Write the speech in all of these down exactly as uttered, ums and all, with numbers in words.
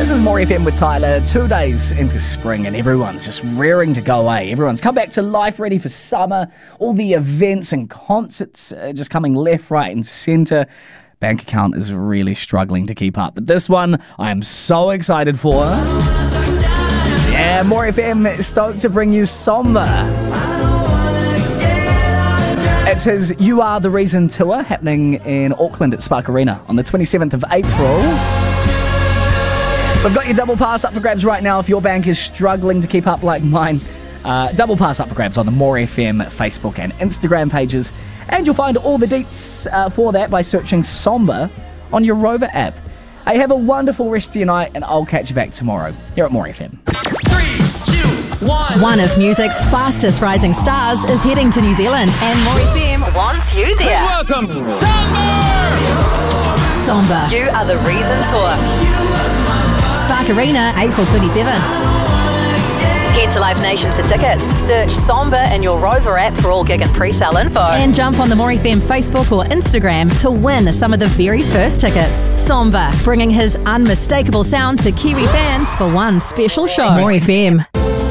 This is More F M with Tyler. Two days into spring and everyone's just rearing to go away. Everyone's come back to life, ready for summer. All the events and concerts are just coming left, right and centre. Bank account is really struggling to keep up. But this one I am so excited for. Yeah, More F M is stoked to bring you Somba. It's his You Are The Reason tour happening in Auckland at Spark Arena on the twenty-seventh of April. We've got your double pass up for grabs right now if your bank is struggling to keep up like mine. Uh, double pass up for grabs on the More F M Facebook and Instagram pages. And you'll find all the deets uh, for that by searching Somba on your Rover app. Hey, have a wonderful rest of your night and I'll catch you back tomorrow here at More F M. Three, two, one. One of music's fastest rising stars is heading to New Zealand and More F M wants you there. Welcome, Somba! Somba, You Are The Reason tour. Spark Arena, April twenty-seventh. Head to Live Nation for tickets. Search Somba in your Rover app for all gig and pre-sale info. And jump on the More F M Facebook or Instagram to win some of the very first tickets. Somba, bringing his unmistakable sound to Kiwi fans for one special show. More F M.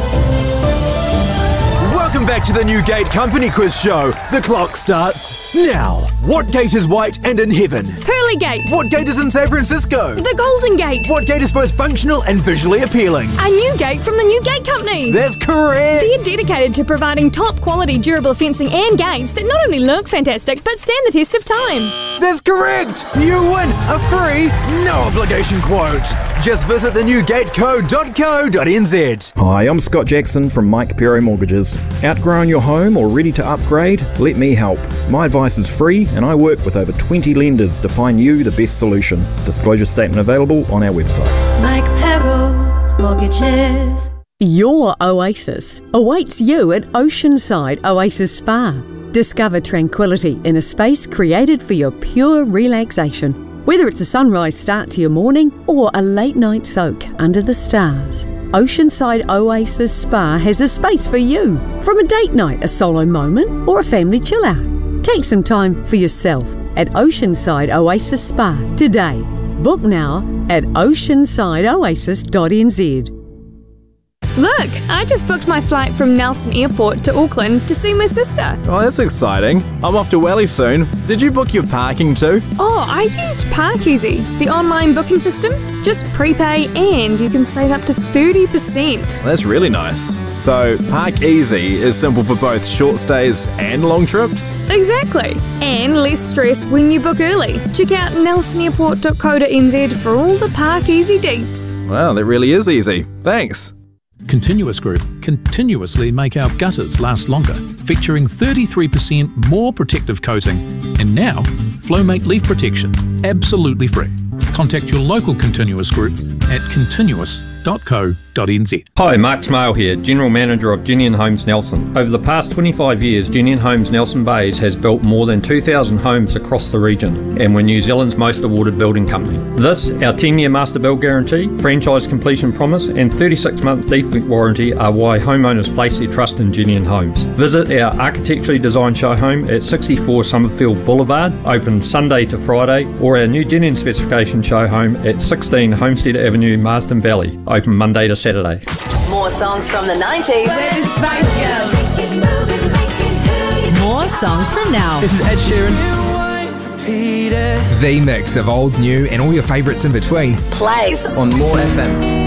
Welcome back to the New Gate Company Quiz Show. The clock starts now. What gate is white and in heaven? Pearly Gate. What gate is in San Francisco? The Golden Gate. What gate is both functional and visually appealing? A new gate from the New Gate Company. That's correct. They're dedicated to providing top quality durable fencing and gates that not only look fantastic but stand the test of time. That's correct. You win a free, no obligation quote. Just visit the new gate co dot co dot n z. Hi, I'm Scott Jackson from Mike Perry Mortgages. Outgrown your home or ready to upgrade? Let me help. My advice is free and I work with over twenty lenders to find you the best solution. Disclosure statement available on our website. Mike Perry Mortgages. Your oasis awaits you at Oceanside Oasis Spa. Discover tranquility in a space created for your pure relaxation. Whether it's a sunrise start to your morning or a late night soak under the stars, Oceanside Oasis Spa has a space for you. From a date night, a solo moment, or a family chill out. Take some time for yourself at Oceanside Oasis Spa today. Book now at oceanside oasis dot n z. Look, I just booked my flight from Nelson Airport to Auckland to see my sister. Oh, that's exciting. I'm off to Welly soon. Did you book your parking too? Oh, I used Parkeasy, the online booking system. Just prepay and you can save up to thirty percent. That's really nice. So, Park Easy is simple for both short stays and long trips? Exactly. And less stress when you book early. Check out nelson airport dot co dot n z for all the Parkeasy deets. Wow, that really is easy. Thanks. Continuous Group continuously make our gutters last longer, featuring thirty-three percent more protective coating. And now, Flowmate Leaf Protection, absolutely free. Contact your local Continuous Group at continuous dot co dot n z. Hi, Mark Smale here, General Manager of Genian Homes Nelson. Over the past twenty-five years, Genian Homes Nelson Bays has built more than two thousand homes across the region, and we're New Zealand's most awarded building company. This, our ten-year master build guarantee, franchise completion promise, and thirty-six month defect warranty are why homeowners place their trust in Genian Homes. Visit our architecturally designed show home at sixty-four Summerfield Boulevard, open Sunday to Friday, or our new Genian specification show home at sixteen Homestead Avenue, Marsden Valley, open Monday to Saturday. More songs from the nineties. Where does Spice go? More songs from now. This is Ed Sheeran. The mix of old, new and all your favourites in between. Plays on More F M.